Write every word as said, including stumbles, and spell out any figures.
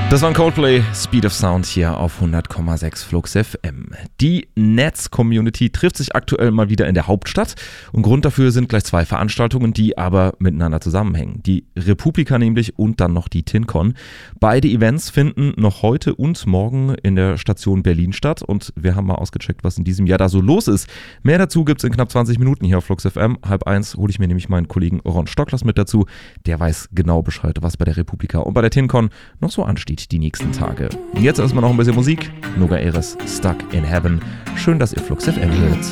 Das war ein Coldplay, Speed of Sound hier auf hundert Komma sechs Flux F M. Die Netz-Community trifft sich aktuell mal wieder in der Hauptstadt und Grund dafür sind gleich zwei Veranstaltungen, die aber miteinander zusammenhängen. Die Republika nämlich und dann noch die TinCon. Beide Events finden noch heute und morgen in der Station Berlin statt und wir haben mal ausgecheckt, was in diesem Jahr da so los ist. Mehr dazu gibt's in knapp zwanzig Minuten hier auf Flux F M. Halb eins hole ich mir nämlich meinen Kollegen Ron Stocklers mit dazu. Der weiß genau Bescheid, was bei der Republika und bei der TinCon noch so ansteht die nächsten Tage. Jetzt erstmal noch ein bisschen Musik. Noga Eres, Stuck in Heaven. Schön, dass ihr Flux F M hört.